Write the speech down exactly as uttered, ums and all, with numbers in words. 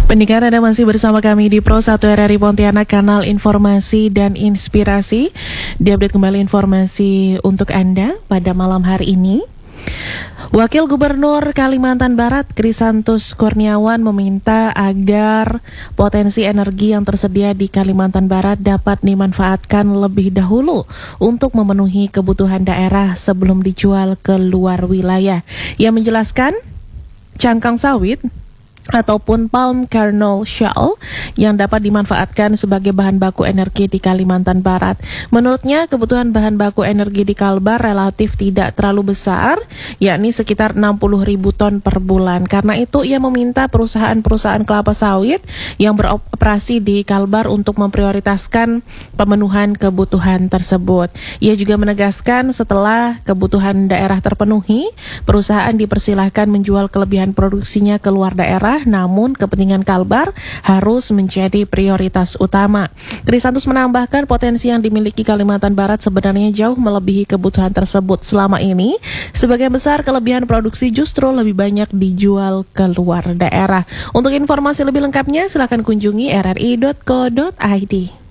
Pendengar, Anda masih bersama kami di Pro satu R R I Pontianak, kanal informasi dan inspirasi. Diupdate kembali informasi untuk Anda pada malam hari ini. Wakil Gubernur Kalimantan Barat Krisantus Kurniawan meminta agar potensi energi yang tersedia di Kalimantan Barat dapat dimanfaatkan lebih dahulu untuk memenuhi kebutuhan daerah sebelum dijual ke luar wilayah. Ia menjelaskan cangkang sawit ataupun palm kernel shell yang dapat dimanfaatkan sebagai bahan baku energi di Kalimantan Barat. Menurutnya, kebutuhan bahan baku energi di Kalbar relatif tidak terlalu besar, yakni sekitar enam puluh ribu ton per bulan. Karena itu, ia meminta perusahaan-perusahaan kelapa sawit yang beroperasi di Kalbar untuk memprioritaskan pemenuhan kebutuhan tersebut. Ia juga menegaskan setelah kebutuhan daerah terpenuhi, perusahaan dipersilahkan menjual kelebihan produksinya ke luar daerah, namun kepentingan Kalbar harus menjadi prioritas utama. Krisantus menambahkan potensi yang dimiliki Kalimantan Barat sebenarnya jauh melebihi kebutuhan tersebut. Selama ini, sebagian besar kelebihan produksi justru lebih banyak dijual ke luar daerah. Untuk informasi lebih lengkapnya, silakan kunjungi r r i dot co dot i d.